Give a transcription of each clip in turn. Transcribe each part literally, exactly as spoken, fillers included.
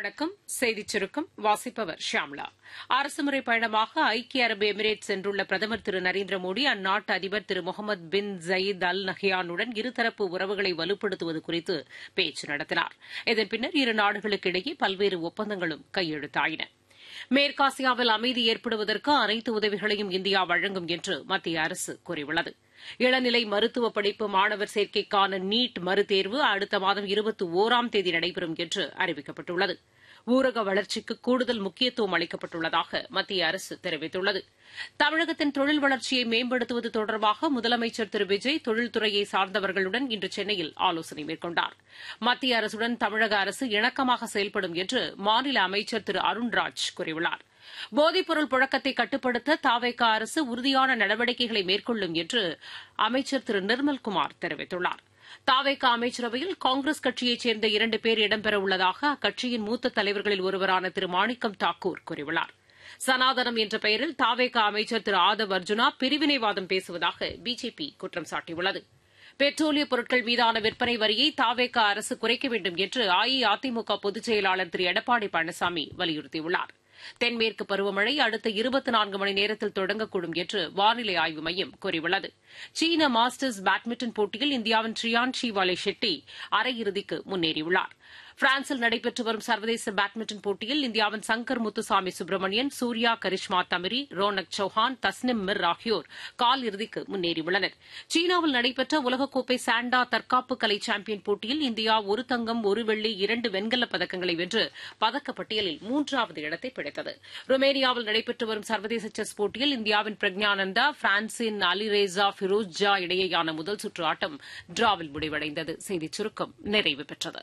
வணக்கம். செய்திச் சுருக்கம் வாசிப்பவர் ஷியாம்லா. அரசுமுறை பயணமாக ஐக்கிய அரபு எமிரேட்ஸ் சென்றுள்ள பிரதமர் திரு நரேந்திர மோடி அந்நாட்டு அதிபர் திரு முகமது பின் ஜயீத் அல் நஹ்யானுடன் இருதரப்பு உறவுகளை வலுப்படுத்துவது குறித்து பேச்சு நடத்தினார். இதன் பின்னர் இரு நாடுகளுக்கு இடையே பல்வேறு ஒப்பந்தங்களும் கையெழுத்தாயின. மேற்காசியாவில் அமைதி ஏற்படுவதற்கு அனைத்து உதவிகளையும் இந்தியா வழங்கும் என்று மத்திய அரசு கூறியுள்ளது. இளநிலை மருத்துவ படிப்பு மாணவர் சேர்க்கைக்கான நீட் மறுதேர்வு அடுத்த மாதம் இருபத்தி ஒராம் தேதி நடைபெறும் என்று அறிவிக்கப்பட்டுள்ளது. ஊரக வளர்ச்சிக்கு கூடுதல் முக்கியத்துவம் அளிக்கப்பட்டுள்ளதாக மத்திய அரசு தெரிவித்துள்ளது. தமிழகத்தின் தொழில் வளர்ச்சியை மேம்படுத்துவது தொடர்பாக முதலமைச்சர் திரு விஜய் தொழில்துறையை சார்ந்தவர்களுடன் இன்று சென்னையில் ஆலோசனை மேற்கொண்டார். மத்திய அரசுடன் தமிழக அரசு இணக்கமாக செயல்படும் என்று மாநில அமைச்சர் திரு அருண்ராஜ் கூறியுள்ளார். போதைப்பொருள் புழக்கத்தை கட்டுப்படுத்த தவேக அரசு உறுதியான நடவடிக்கைகளை மேற்கொள்ளும் என்று அமைச்சர் திரு நிர்மல்குமார் தெரிவித்துள்ளார். தவேக அமைச்சரவையில் காங்கிரஸ் கட்சியைச் சேர்ந்த இரண்டு பேர் இடம்பெறவுள்ளதாக அக்கட்சியின் மூத்த தலைவர்களில் ஒருவரான திரு மாணிக்கம் தாக்கூர் கூறியுள்ளார். சனாதனம் என்ற பெயரில் தவேக அமைச்சர் திரு ஆதவ் அர்ஜுனா பிரிவினைவாதம் பேசுவதாக பிஜேபி குற்றம் சாட்டியுள்ளது. பெட்ரோலிய பொருட்கள் மீதான விற்பனை வரியை தவேக அரசு குறைக்க வேண்டும் என்று அஇஅதிமுக பொதுச் செயலாளர் திரு எடப்பாடி பழனிசாமி வலியுறுத்தியுள்ளார். தென்மேற்கு பருவமழை அடுத்த இருபத்தி நான்கு மணி நேரத்தில் தொடங்கக்கூடும் என்று வானிலை ஆய்வு மையம் கூறியுள்ளது. சீன மாஸ்டர்ஸ் பேட்மிண்டன் போட்டியில் இந்தியாவின் ட்ரியான்ஷி வாலே ஷெட்டி அரையிறுதிக்கு முன்னேறியுள்ளார். பிரான்சில் நடைபெற்று வரும் சர்வதேச பேட்மிண்டன் போட்டியில் இந்தியாவின் சங்கர் முத்துசாமி சுப்பிரமணியன், சூர்யா கரிஷ்மா தமிரி, ரோனக் சௌஹான், தஸ்னிம் மிர் ஆகியோர் கால் இறுதிக்கு முன்னேறியுள்ளனர். சீனாவில் நடைபெற்ற உலகக்கோப்பை சாண்டா தற்காப்பு கலை சாம்பியன் போட்டியில் இந்தியா ஒரு தங்கம், ஒரு வெள்ளி, இரண்டு வெண்கலப் பதக்கங்களை வென்று பதக்கப்பட்டியலில் மூன்றாவது இடத்தை பிடித்தது. ருமேனியாவில் நடைபெற்று வரும் சர்வதேச செஸ் போட்டியில் இந்தியாவின் பிரக்ஞானந்தா, பிரான்சின் அலிரேசா ஃபிரோஸ்ஜா இடையேயான முதல் சுற்று ஆட்டம் டிராவில் முடிவடைந்தது. செய்திச் சுருக்கம் நிறைவு பெற்றது.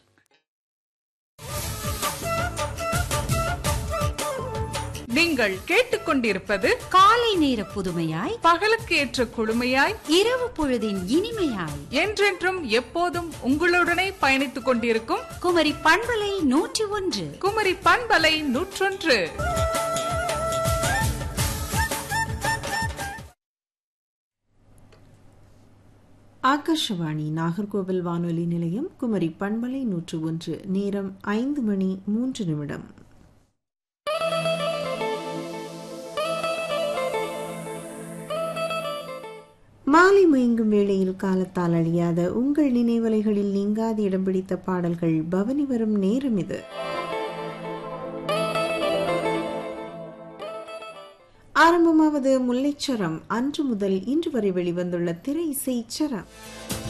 நீங்கள் கேட்டுக்கொண்டிருப்பது காலை நேர புதுமையாய், பகலுக்கு ஏற்ற குழுமையாய், இரவு பொழுதின் இனிமையாய், என்றென்றும் எப்போதும் உங்களுடனே பயணித்துக் கொண்டிருக்கும் குமரி பண்பலை நூற்றி ஒன்று. குமரி பண்பலை நூற்றொன்று. ஆகாஷவாணி நாகர்கோவில் வானொலி நிலையம், குமரி பண்பலை நூற்று ஒன்று. நேரம் ஐந்து மணி மூன்று நிமிடம். மாலை மயங்கும் வேளையில் காலத்தால் அழியாத உங்கள் நினைவலைகளில் நீங்காது இடம் பிடித்த பாடல்கள் பவனி வரும் நேரம் இது. ஆரம்பமாவது முல்லைச்சரம். அன்று முதல் இன்று வரை வெளிவந்துள்ள திரை இசை சரம்.